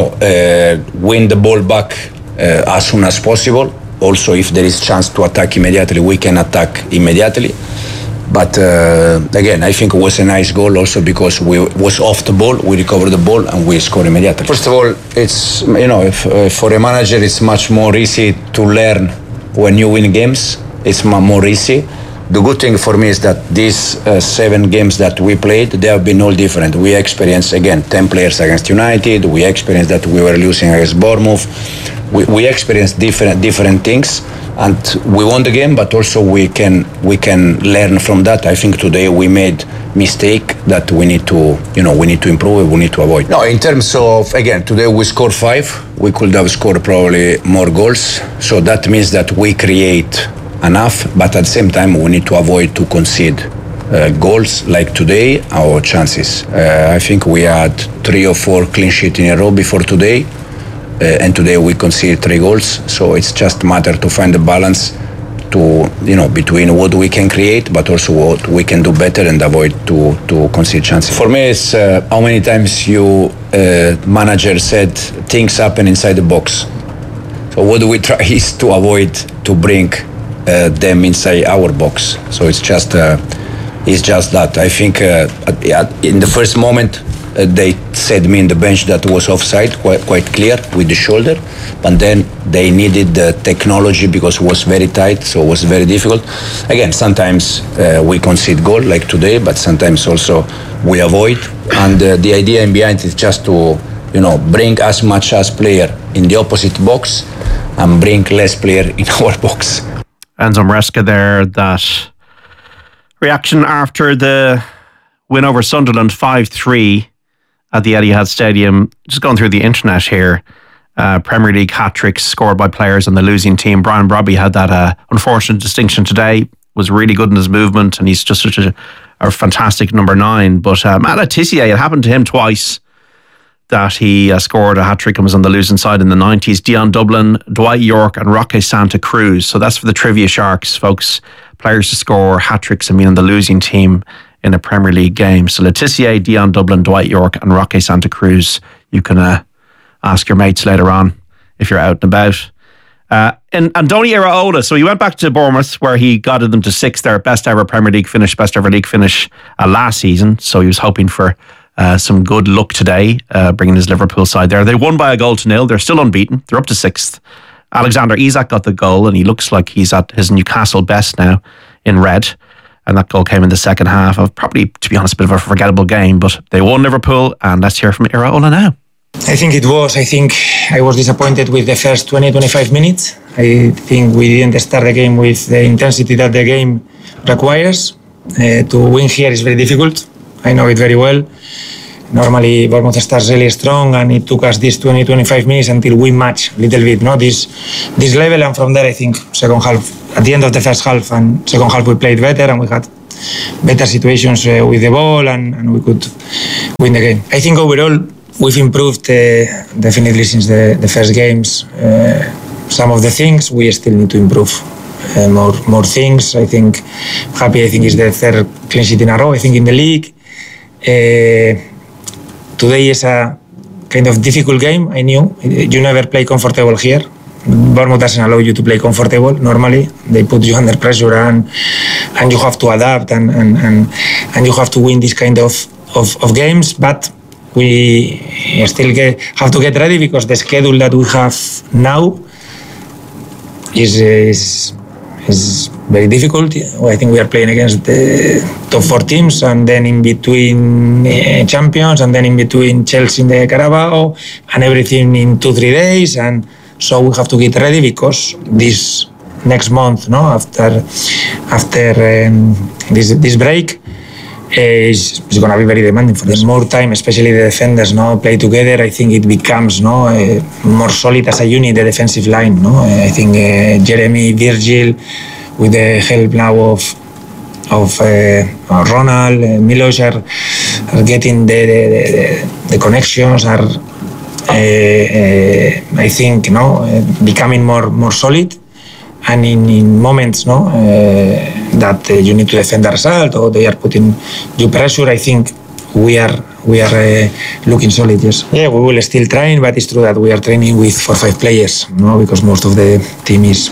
win the ball back as soon as possible. Also, if there is chance to attack immediately, we can attack immediately. But again, I think it was a nice goal also because we was off the ball, we recovered the ball and we scored immediately. First of all, it's, if, for a manager it's much more easy to learn when you win games. It's more easy. The good thing for me is that these 7 games that we played, they have been all different. We experienced, again, 10 players against United. We experienced that we were losing against Bournemouth. We experienced different things. And we won the game, but also we can learn from that. I think today we made mistake that we need to improve. We need to avoid. No, in terms of, again, today we scored 5. We could have scored probably more goals. So that means that we create enough, but at the same time we need to avoid to concede goals like today. Our chances. I think we had 3 or 4 clean sheets in a row before today. And today we conceded 3 goals, so it's just a matter to find the balance to, between what we can create, but also what we can do better and avoid to concede chances. For me, it's how many times you manager said things happen inside the box. So what do we try is to avoid to bring them inside our box. So it's just that. I think in the first moment. They said me in the bench that was offside, quite clear with the shoulder, but then they needed the technology because it was very tight, so it was very difficult. Again, sometimes we concede goal like today, but sometimes also we avoid. And the idea in behind is just to, bring as much as player in the opposite box and bring less player in our box. Enzo Maresca there. That reaction after the win over Sunderland 5-3 at the Etihad Stadium. Just going through the internet here. Premier League hat-tricks scored by players on the losing team. Brian Brobby had that unfortunate distinction today. Was really good in his movement, and he's just such a fantastic number 9. But Matt Le Tissier, it happened to him twice that he scored a hat-trick and was on the losing side in the 90s. Dion Dublin, Dwight York and Roque Santa Cruz. So that's for the Trivia Sharks, folks. Players to score hat-tricks and being on the losing team in a Premier League game. So Le Tissier, Dion Dublin, Dwight York and Roque Santa Cruz. You can ask your mates later on if you're out and about. And Andoni Iraola, so he went back to Bournemouth where he guided them to 6th, their best ever Premier League finish, best ever league finish last season. So he was hoping for some good luck today, bringing his Liverpool side there. They won by a 1-0. They're still unbeaten. They're up to 6th. Alexander Isak got the goal, and he looks like he's at his Newcastle best now in red. And that goal came in the second half of probably, to be honest, a bit of a forgettable game. But they won Liverpool, and let's hear from Iraola now. I think I was disappointed with the first 20-25 minutes. I think we didn't start the game with the intensity that the game requires. To win here is very difficult. I know it very well. Normally Bournemouth starts really strong, and it took us these 20-25 minutes until we match a little bit, this level, and from there I think second half, at the end of the first half and second half we played better, and we had better situations with the ball, and we could win the game. I think overall we've improved definitely since the first games. Some of the things we still need to improve. More things. I think is the 3rd clean sheet in a row. I think in the league. Today is a kind of difficult game. I knew you never play comfortable here. Bournemouth doesn't allow you to play comfortable. Normally they put you under pressure, and you have to adapt, and you have to win this kind of games. But we still have to get ready, because the schedule that we have now is very difficult. I think we are playing against the top 4 teams, and then in between champions, and then in between Chelsea in the Carabao, and everything in 2-3 days. And so we have to get ready, because this next month, after this break, is going to be very demanding for us. More time, especially the defenders, play together. I think it becomes more solid as a unit, the defensive line. I think Jeremy, Virgil, with the help now of Ronald, Milos are getting the connections. I think becoming more solid. And in moments that you need to defend the result, or they are putting you pressure, I think we are looking solid. Yes. Yeah, we will still train, but it's true that we are training with 4-5 players, because most of the team is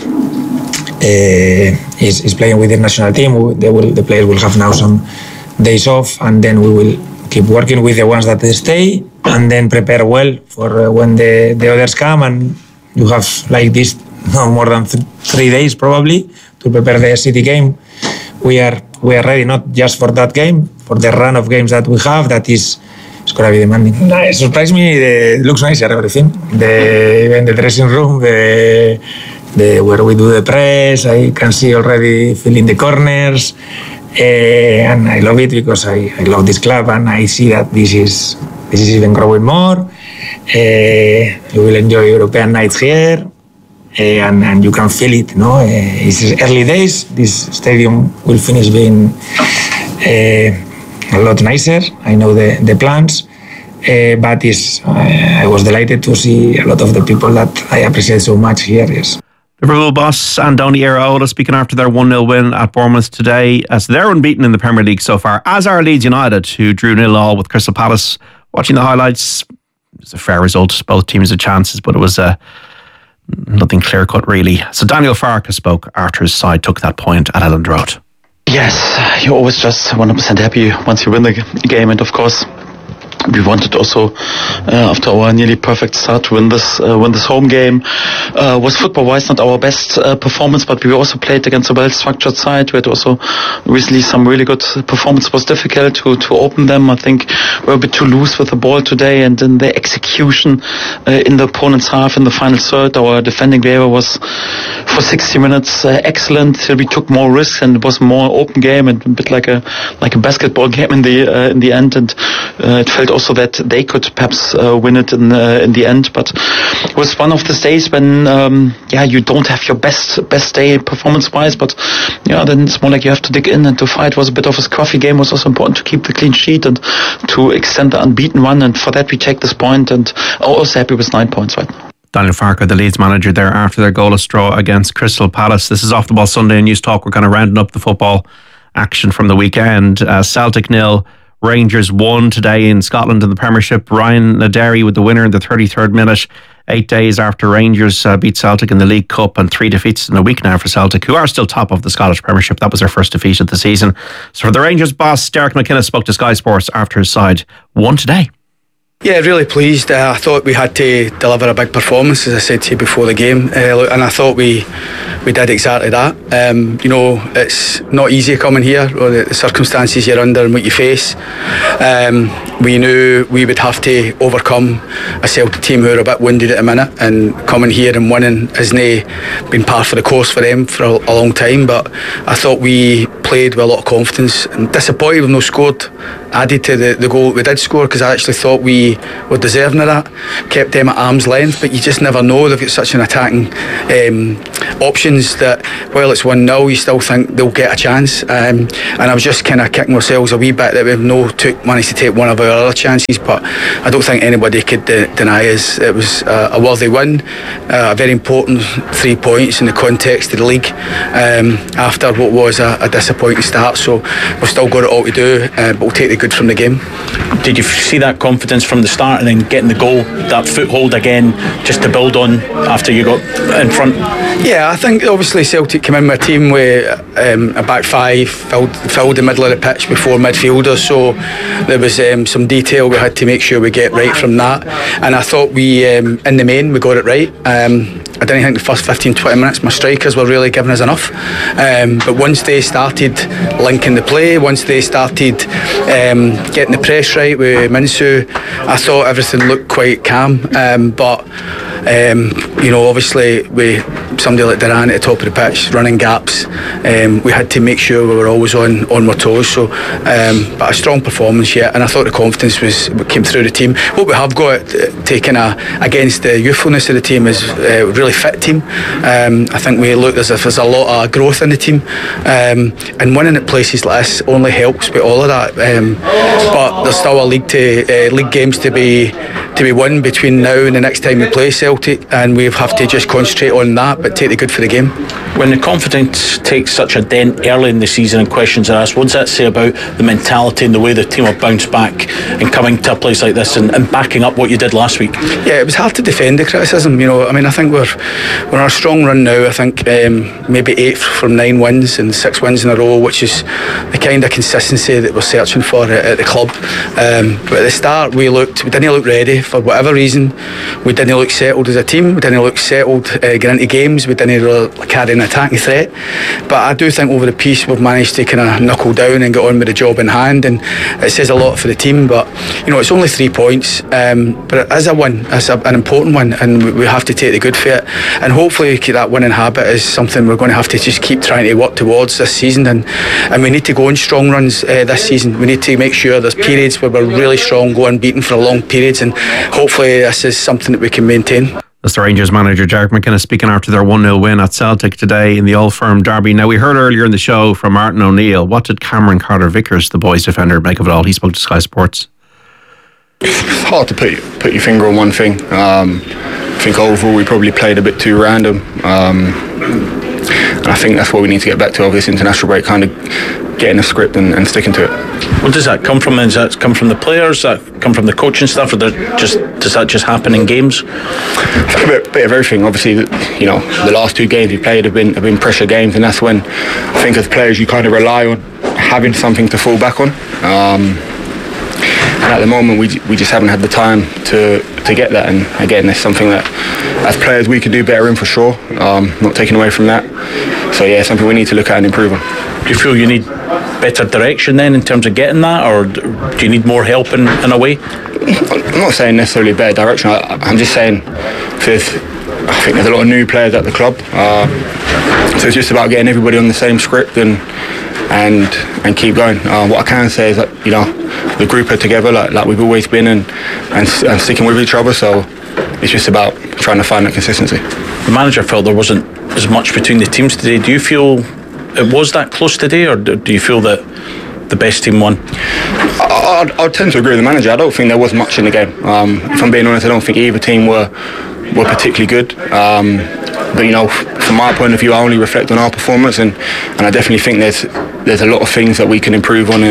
playing with the national team. The players will have now some days off, and then we will keep working with the ones that stay, and then prepare well for when the others come, and you have like this. No more than 3 days probably to prepare the City game. We are ready, not just for that game, for the run of games that we have. That it's going to be demanding. It surprised me. It looks nicer, everything. Even the dressing room, the where we do the press. I can see already filling the corners, and I love it, because I love this club, and I see that this is even growing more. You will enjoy European nights here. And you can feel it, It's early days. This stadium will finish being a lot nicer. I know the plans, but I was delighted to see a lot of the people that I appreciate so much here. Yes. Liverpool boss Andoni Iraola speaking after their 1-0 win at Bournemouth today, as they're unbeaten in the Premier League so far, as are Leeds United, who drew 0-0 with Crystal Palace. Watching the highlights, it was a fair result. Both teams had chances, but it was nothing clear-cut, really. So Daniel Farke spoke after his side took that point at Elland Road. Yes, you're always just 100% happy once you win the game, and of course we wanted also after our nearly perfect start to win this home game. Was football-wise not our best performance, but we also played against a well-structured side. We had also recently some really good performance. It was difficult to open them. I think were a bit too loose with the ball today, and in the execution in the opponent's half in the final third, our defending behavior was for 60 minutes excellent. We took more risks, and it was more open game and a bit like a basketball game in the end. And it felt also that they could perhaps win it in the end. But it was one of those days when you don't have your best day performance-wise, but then it's more like you have to dig in and to fight. It was a bit of a scruffy game. It was also important to keep the clean sheet and to extend the unbeaten run, and for that we take this point, and also happy with 9 points right now. Daniel Farke, the Leeds manager there after their goalless draw against Crystal Palace. This is Off the Ball Sunday and News Talk. We're kind of rounding up the football action from the weekend. Celtic 0, Rangers 1 today in Scotland in the Premiership. Ryan Naderi with the winner in the 33rd minute, 8 days after Rangers beat Celtic in the League Cup, and 3 defeats in a week now for Celtic, who are still top of the Scottish Premiership. That was their first defeat of the season. So for the Rangers boss, Derek McInnes spoke to Sky Sports after his side won today. Yeah, really pleased. I thought we had to deliver a big performance, as I said to you before the game, and I thought we did exactly that. It's not easy coming here, or the circumstances you're under and what you face. We knew we would have to overcome a Celtic team who are a bit wounded at the minute, and coming here and winning hasn't been par for the course for them for a long time. But I thought we played with a lot of confidence, and disappointed we've not scored, added to the goal we did score, because I actually thought we were deserving of that. Kept them at arm's length, but you just never know. They've got such an attacking options that while it's 1-0, you still think they'll get a chance. And I was just kind of kicking ourselves a wee bit that we've managed to take one of our other chances, but I don't think anybody could deny us. It was a worthy win, a very important 3 points in the context of the league after what was a disappointing start. So we've still got it all to do, but we'll take the good from the game. Did you see that confidence from the start, and then getting the goal, that foothold again, just to build on after you got in front? Yeah, I think obviously Celtic came in with a team with a back five, filled the middle of the pitch before midfielders, so there was some detail we had to make sure we get right from that, and I thought we, in the main, we got it right. I didn't think the first 15-20 minutes my strikers were really giving us enough, but once they started linking the play, once they started getting the press right with Minsu, I thought everything looked quite calm, but obviously with somebody like Duran at the top of the pitch running gaps, we had to make sure we were always on our toes. So but a strong performance yet, and I thought the confidence came through the team. What we have got taken against the youthfulness of the team is a really fit team. I think we look as if there's a lot of growth in the team, and winning at places like this only helps with all of that, but there's still a league games to be won between now and the next time we play Celtic, and we have to just concentrate on that, but take the good for the game. When the confidence takes such a dent early in the season and questions are asked, what does that say about the mentality and the way the team have bounced back and coming to a place like this and backing up what you did last week? Yeah, it was hard to defend the criticism. I think we're on a strong run now. I think maybe 8 from 9 wins and 6 wins in a row, which is the kind of consistency that we're searching for at the club. But at the start we didn't look ready for whatever reason. We didn't look settled as a team. We didn't look settled getting into games. We didn't really carry an attacking threat. But I do think over the piece we've managed to kind of knuckle down and get on with the job in hand, and it says a lot for the team. But it's only 3 points, but it is a win. It's an important one, and we have to take the good for it. And hopefully that winning habit is something we're going to have to just keep trying to work towards this season. And we need to go on strong runs this season. We need to make sure there's periods where we're really strong, go unbeaten for long periods, and hopefully this is something that we can maintain. That's the Rangers manager Derek McInnes speaking after their 1-0 win at Celtic today in the Old Firm derby. Now, we heard earlier in the show from Martin O'Neill. What did Cameron Carter-Vickers, the boys' defender, make of it all? He spoke to Sky Sports. It's hard to put your finger on one thing. I think overall we probably played a bit too random. And I think that's what we need to get back to over this international break, kind of getting a script and sticking to it. Well, does that come from? Does that come from the players? Does that come from the coaching staff, or does that just happen in games? I think a bit of everything. Obviously, the last 2 games we played have been pressure games, and that's when I think as players you kind of rely on having something to fall back on. And at the moment we just haven't had the time to get that, and again it's something that as players we can do better in for sure, not taking away from that. So yeah, something we need to look at and improve on. Do you feel you need better direction then in terms of getting that, or do you need more help in a way? I'm not saying necessarily better direction. I'm just saying I think there's a lot of new players at the club, so it's just about getting everybody on the same script and keep going. What I can say is that the group are together like we've always been and sticking with each other. So it's just about trying to find that consistency. The manager felt there wasn't as much between the teams today. Do you feel it was that close today, or do you feel that the best team won? I tend to agree with the manager. I don't think there was much in the game. If I'm being honest, I don't think either team were particularly good. But from my point of view, I only reflect on our performance, and I definitely think there's a lot of things that we can improve on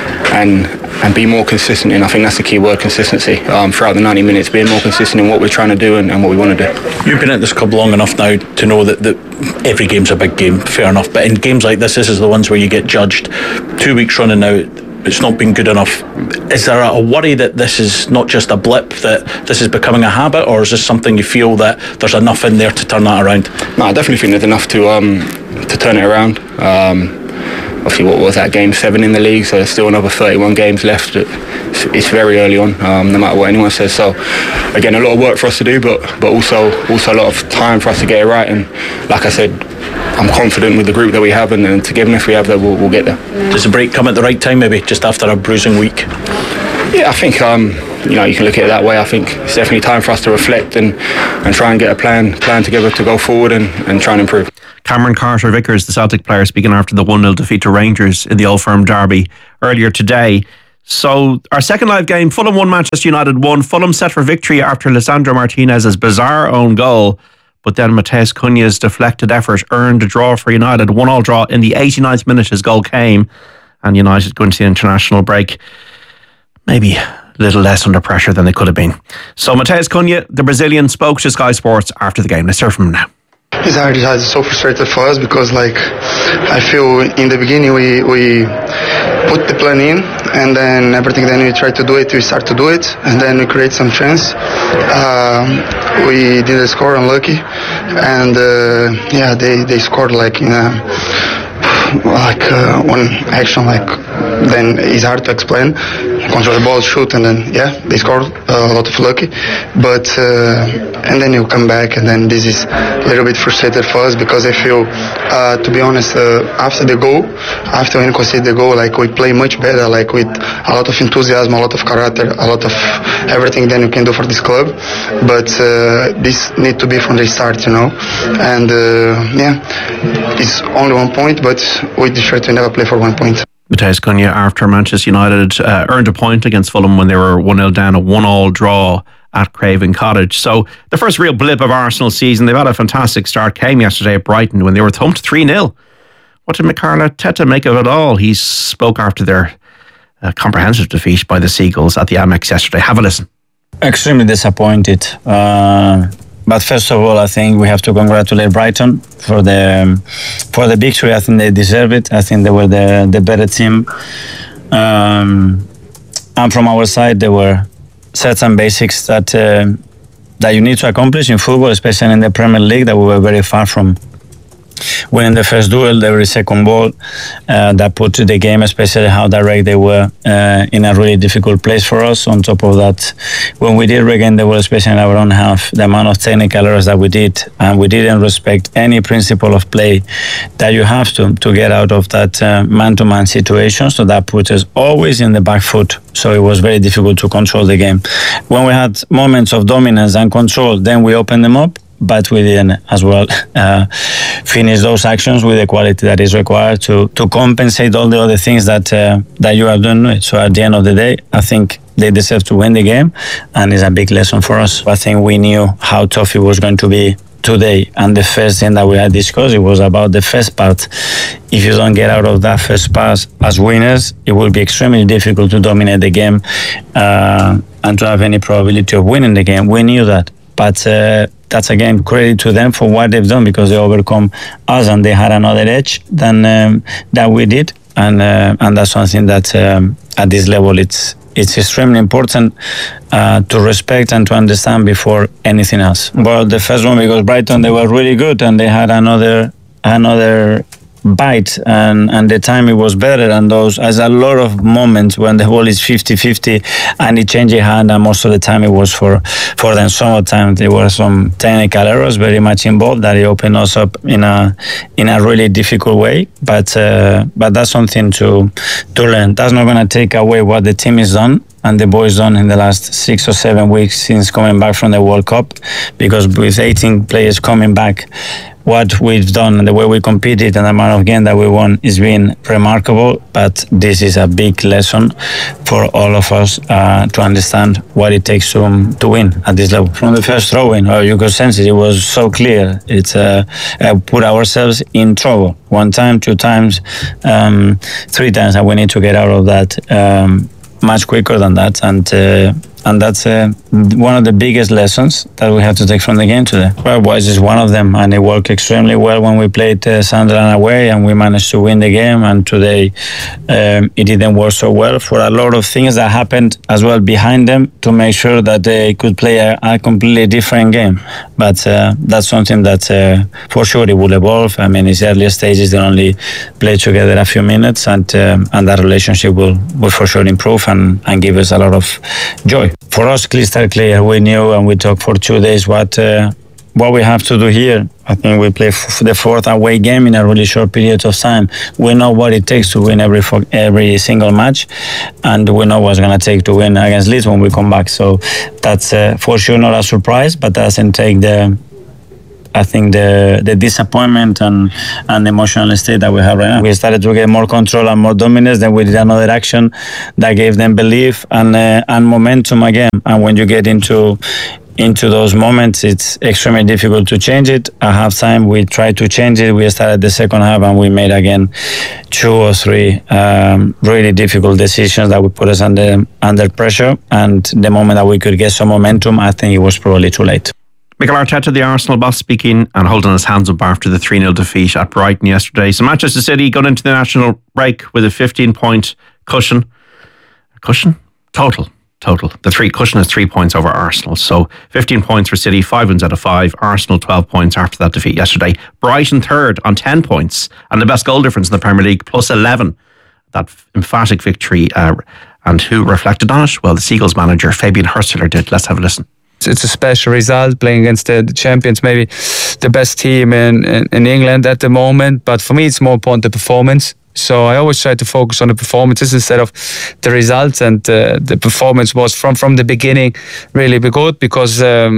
and be more consistent in. I think that's the key word, consistency. Throughout the 90 minutes, being more consistent in what we're trying to do and what we want to do. You've been at this club long enough now to know that every game's a big game, fair enough. But in games like this is the ones where you get judged. 2 weeks running now, it's not been good enough. Is there a worry that this is not just a blip, that this is becoming a habit, or is this something you feel that there's enough in there to turn that around? No, I definitely think there's enough to turn it around. Obviously, what was that, game 7 in the league, so there's still another 31 games left. It's very early on, no matter what anyone says. So again, a lot of work for us to do, but also a lot of time for us to get it right. And like I said, I'm confident with the group that we have, and the togetherness we have, that we'll get there. Does the break come at the right time, maybe just after a bruising week? Yeah, I think you can look at it that way. I think it's definitely time for us to reflect and try and get a plan together to go forward and try and improve. Cameron Carter-Vickers, the Celtic player, speaking after the 1-0 defeat to Rangers in the Old Firm derby earlier today. So our second live game, Fulham 1, Manchester United 1. Fulham set for victory after Lisandro Martinez's bizarre own goal, but then Matheus Cunha's deflected effort earned a draw for United. 1-1 draw in the 89th minute. His goal came, and United going to the international break maybe a little less under pressure than they could have been. So Matheus Cunha, the Brazilian, spoke to Sky Sports after the game. Let's hear from him now. It's hard. It's so frustrated for us because, I feel in the beginning we put the plan in, and then everything. Then we try to do it. We start to do it, and then we create some chance. We didn't score, unlucky, and they scored one action. Then it's hard to explain. Control the ball, shoot, and then they scored a lot of lucky. But and then you come back, and then this is a little bit frustrated for us because I feel, to be honest, after we concede the goal, we play much better, with a lot of enthusiasm, a lot of character, a lot of everything that you can do for this club. But this need to be from the start, And it's only 1 point, but we try to never play for 1 point. Matheus Cunha, after Manchester United earned a point against Fulham when they were 1-0 down, a 1-1 draw at Craven Cottage. So the first real blip of Arsenal's season. They've had a fantastic start. Came yesterday at Brighton when they were thumped 3-0. What did Mikel Arteta make of it all? He spoke after their comprehensive defeat by the Seagulls at the Amex yesterday. Have a listen. Extremely disappointed. But first of all, I think we have to congratulate Brighton for the victory. I think they deserve it. I think they were the better team. And from our side, there were certain basics that you need to accomplish in football, especially in the Premier League, that we were very far from. Winning the first duel, every second ball, that put to the game, especially how direct they were in a really difficult place for us. On top of that, when we did regain the ball, especially in our own half, the amount of technical errors that we did, and we didn't respect any principle of play that you have to get out of that man-to-man situation. So that put us always in the back foot. So it was very difficult to control the game. When we had moments of dominance and control, then we opened them up. But we didn't as well finish those actions with the quality that is required to compensate all the other things that you are doing. So at the end of the day, I think they deserve to win the game, and it's a big lesson for us. I think we knew how tough it was going to be today, and the first thing that we had discussed, it was about the first part. If you don't get out of that first pass as winners, it will be extremely difficult to dominate the game and to have any probability of winning the game. We knew that, but that's again credit to them for what they've done, because they overcome us and they had another edge than that we did, and that's something that at this level it's extremely important to respect and to understand before anything else. Well, the first one, because Brighton, they were really good and they had another bite and the timing was better, and those as a lot of moments when the ball is 50-50 and it changes hand, and most of the time it was for them. Some of the time there were some technical errors very much involved that it opened us up in a really difficult way, but that's something to learn. That's not going to take away what the team has done and the boys done in the last 6 or 7 weeks since coming back from the World Cup, because with 18 players coming back, what we've done and the way we competed and the amount of games that we won is been remarkable. But this is a big lesson for all of us to understand what it takes to win at this level. From the first throw-in, you could sense it. It was so clear. It's put ourselves in trouble 1 time, 2 times, 3 times, and we need to get out of that much quicker than that. And that's one of the biggest lessons that we have to take from the game today. Well, Boys is one of them, and it worked extremely well when we played Sunderland away, and we managed to win the game. And today, it didn't work so well for a lot of things that happened as well behind them to make sure that they could play a completely different game. But that's something that for sure it will evolve. I mean, its earlier stages they only play together a few minutes, and that relationship will for sure improve and give us a lot of joy. For us, crystal clear, we knew and we talked for 2 days what we have to do here. I think we play the 4th away game in a really short period of time. We know what it takes to win every single match, and we know what's going to take to win against Leeds when we come back. So that's for sure not a surprise, but that doesn't take the disappointment and the emotional state that we have right now. We started to get more control and more dominance. Then we did another action that gave them belief and momentum again. And when you get into those moments, it's extremely difficult to change it. At halftime, we tried to change it. We started the second half and we made again 2 or 3 really difficult decisions that would put us under pressure. And the moment that we could get some momentum, I think it was probably too late. Mikel Arteta, the Arsenal boss, speaking and holding his hands up after the 3-0 defeat at Brighton yesterday. So Manchester City got into the national break with a 15-point cushion. Total. The cushion is 3 points over Arsenal. So 15 points for City, 5 wins out of 5. Arsenal 12 points after that defeat yesterday. Brighton third on 10 points and the best goal difference in the Premier League, plus 11. That emphatic victory. And who reflected on it? Well, the Seagulls manager, Fabian Hurstler, did. Let's have a listen. It's a special result playing against the champions, maybe the best team in England at the moment. But for me, it's more important the performance. So I always try to focus on the performances instead of the results, and the performance was from the beginning really good because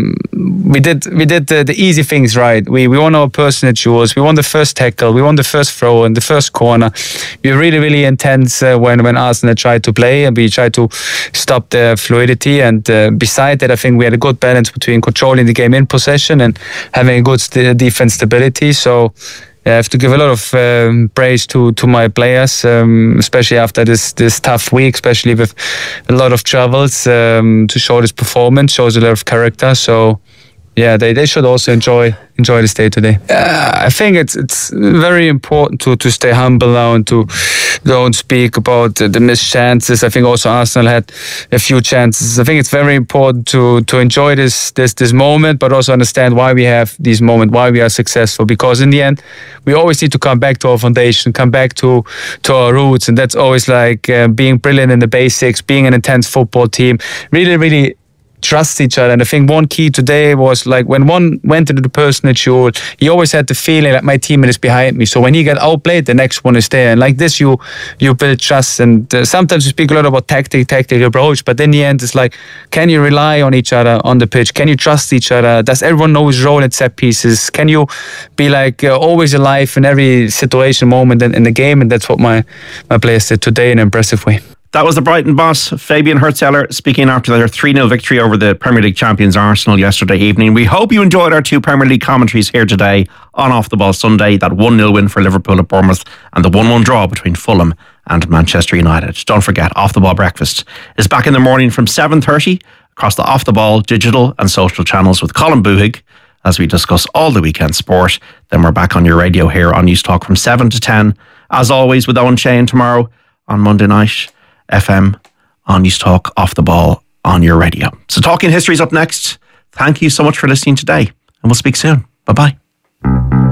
we did the easy things right. We won our personal duels, we won the first tackle, we won the first throw and the first corner. We were really intense when Arsenal tried to play, and we tried to stop the fluidity. And beside that, I think we had a good balance between controlling the game in possession and having a good defense stability. So I have to give a lot of praise to my players, especially after this tough week, especially with a lot of travels, to show this performance, shows a lot of character. So yeah, they should also enjoy the stay today. I think it's very important to stay humble now and to don't speak about the missed chances. I think also Arsenal had a few chances. I think it's very important to enjoy this moment, but also understand why we have these moments, why we are successful. Because in the end, we always need to come back to our foundation, come back to our roots, and that's always like being brilliant in the basics, being an intense football team, really trust each other. And I think one key today was like when one went into the personal duel, he always had the feeling that my teammate is behind me. So when he got outplayed, the next one is there. And like this, you build trust. And sometimes you speak a lot about tactical approach, but in the end, it's like, can you rely on each other on the pitch? Can you trust each other? Does everyone know his role at set pieces? Can you be like always alive in every situation, moment in the game? And that's what my players did today in an impressive way. That was the Brighton boss, Fabian Hurstler, speaking after their 3-0 victory over the Premier League champions Arsenal yesterday evening. We hope you enjoyed our 2 Premier League commentaries here today on Off the Ball Sunday, that 1-0 win for Liverpool at Bournemouth and the 1-1 draw between Fulham and Manchester United. Don't forget, Off the Ball Breakfast is back in the morning from 7:30 across the Off the Ball digital and social channels with Colin Buhig as we discuss all the weekend sport. Then we're back on your radio here on News Talk from 7 to 10. As always, with Owen Shane tomorrow on Monday night. FM on News Talk, Off the Ball on your radio. So Talking History is up next. Thank you so much for listening today, and we'll speak soon. Bye-bye.